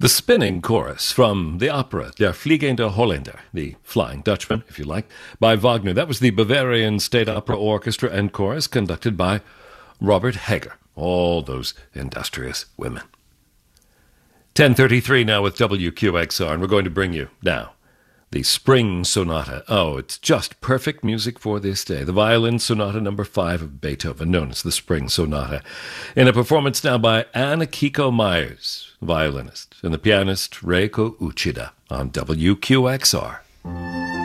The spinning chorus from the opera Der Fliegende Holländer, the Flying Dutchman, if you like, by Wagner. That was the Bavarian State Opera Orchestra and Chorus, conducted by Robert Hager. All those industrious women. 10:33 now with WQXR, and we're going to bring you now the Spring Sonata. Oh, it's just perfect music for this day. The Violin Sonata number 5 of Beethoven, known as the Spring Sonata, in a performance now by Anna-Kiko Myers, violinist, and the pianist Reiko Uchida on WQXR.